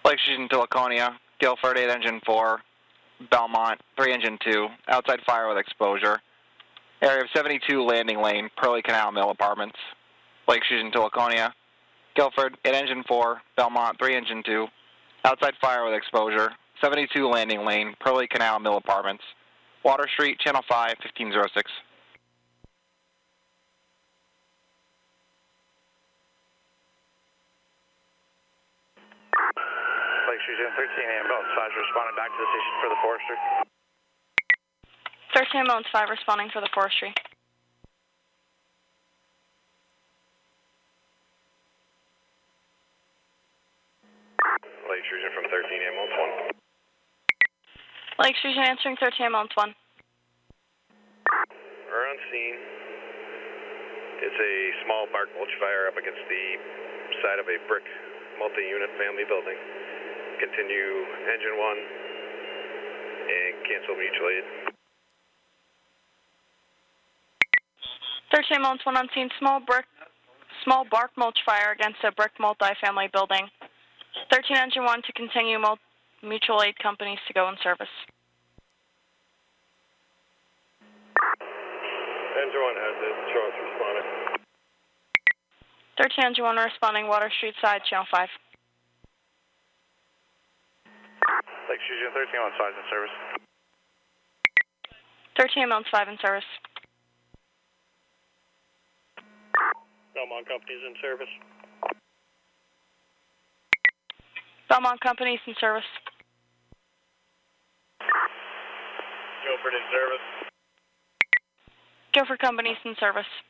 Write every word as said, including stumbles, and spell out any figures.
Lake Fusion to Laconia, Guilford eight engine four, Belmont three engine two, outside fire with exposure. Area of seventy-two landing lane, Pearly Canal Mill Apartments. Lake Fusion to Laconia, Guilford eight engine four, Belmont three engine two, outside fire with exposure. seventy-two landing lane, Pearly Canal Mill Apartments. Water Street, Channel five, fifteen oh six. Lake Fusion thirteen ambulance five responding back to the station for the forestry. thirteen ambulance five responding for the forestry. Lake Fusion from thirteen ambulance one. Lake Fusion answering thirteen ambulance one. We're on scene. It's a small bark mulch fire up against the side of a brick multi-unit family building. Continue engine one and cancel mutual aid. thirteen ambulance one on scene, small brick, small bark mulch fire against a brick multi-family building. thirteen engine one to continue mul mutual aid companies to go in service. Engine one has it, show us responding. thirteen engine one responding, Water Street side, channel five. Lake Fusion thirteen ambulance five in service. thirteen ambulance five in service. Belmont Company's in service. Belmont Companies in service. Guilford in service. Guilford Companies in service.